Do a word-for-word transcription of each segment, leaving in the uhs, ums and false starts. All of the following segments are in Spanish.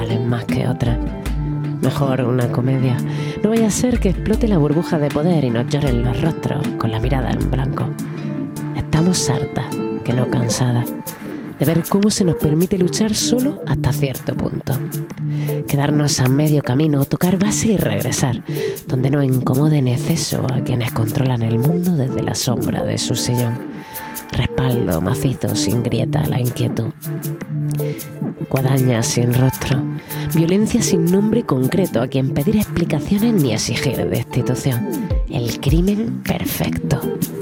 valen más que otras. Mejor una comedia. No vaya a ser que explote la burbuja de poder y nos lloren los rostros con la mirada en blanco. Estamos hartas, que no cansadas, de ver cómo se nos permite luchar solo hasta cierto punto. Quedarnos a medio camino, tocar base y regresar, donde no incomode en exceso a quienes controlan el mundo desde la sombra de su sillón. Respaldo macizo sin grieta a la inquietud. Guadaña sin rostro. Violencia sin nombre concreto a quien pedir explicaciones ni exigir destitución. El crimen perfecto.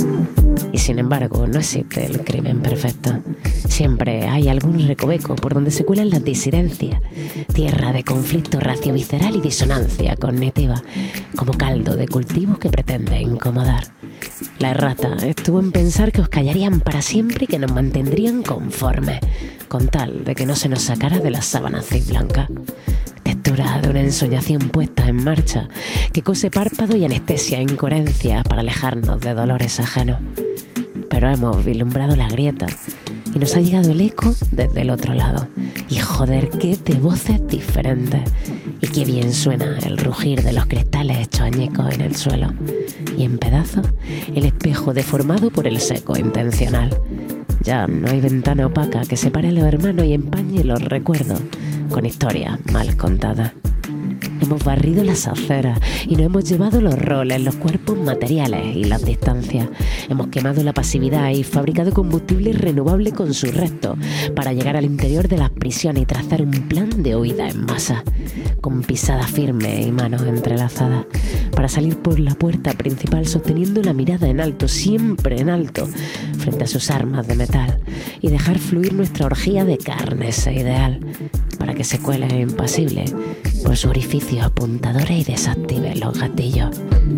Y sin embargo, no existe el crimen perfecto. Siempre hay algún recoveco por donde se cuelan las disidencias, tierra de conflicto raciovisceral y disonancia cognitiva, como caldo de cultivos que pretende incomodar. La errata estuvo en pensar que os callarían para siempre y que nos mantendrían conformes, con tal de que no se nos sacara de las sábanas blancas. Textura de una ensoñación puesta en marcha, que cose párpado y anestesia incoherencia para alejarnos de dolores ajenos. Pero hemos vislumbrado la grieta y nos ha llegado el eco desde el otro lado. Y joder, qué de voces diferentes. Y qué bien suena el rugir de los cristales hechos añicos en el suelo. Y en pedazos, el espejo deformado por el seco intencional. Ya no hay ventana opaca que separe a los hermanos y empañe los recuerdos con historias mal contadas. Hemos barrido las aceras y nos hemos llevado los roles, los cuerpos materiales y las distancias. Hemos quemado la pasividad y fabricado combustible renovable con sus restos para llegar al interior de las prisiones y trazar un plan de huida en masa, con pisada firme y manos entrelazadas, para salir por la puerta principal sosteniendo la mirada en alto, siempre en alto, frente a sus armas de metal, y dejar fluir nuestra orgía de carne ese ideal, para que se cuele impasible por su orificio apuntadores y desactive los gatillos.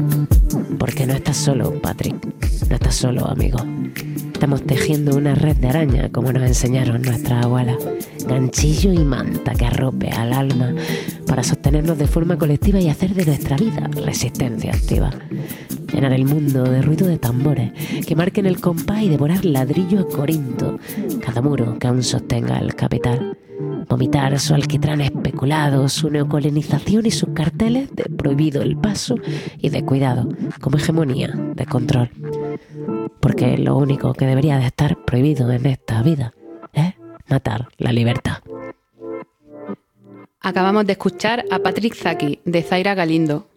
Porque no estás solo, Patrick, no estás solo, amigo. Estamos tejiendo una red de araña, como nos enseñaron nuestras abuelas. Ganchillo y manta que arrope al alma para sostenernos de forma colectiva y hacer de nuestra vida resistencia activa. Llenar el mundo de ruido de tambores que marquen el compás y devorar ladrillo a Corinto cada muro que aún sostenga el capital. Vomitar su alquitrán especulado, su neocolonización y sus carteles de prohibido el paso y de cuidado, como hegemonía de control. Porque lo único que debería de estar prohibido en esta vida es matar la libertad. Acabamos de escuchar a Patrick Zaki, de Zaira Galindo,